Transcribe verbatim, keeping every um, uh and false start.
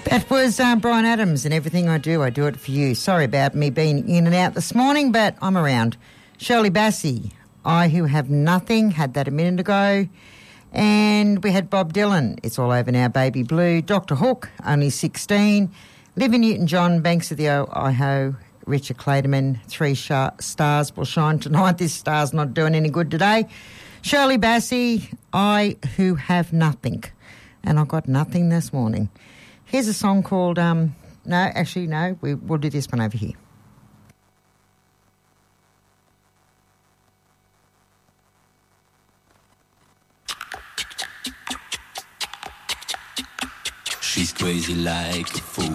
That was uh, Brian Adams, and everything I do, I do it for you. Sorry about me being in and out this morning, but I'm around. Shirley Bassey, I Who Have Nothing, had that a minute ago. And we had Bob Dylan, It's All Over Now, Baby Blue. Doctor Hook, Only sixteen. Livia Newton-John, Banks of the Ohio. Richard Clayderman, Three sh- Stars Will Shine Tonight. This star's not doing any good today. Shirley Bassey, I Who Have Nothing. And I got nothing this morning. Here's a song called, um, no, actually, no, we, we'll do this one over here. She's crazy like a fool.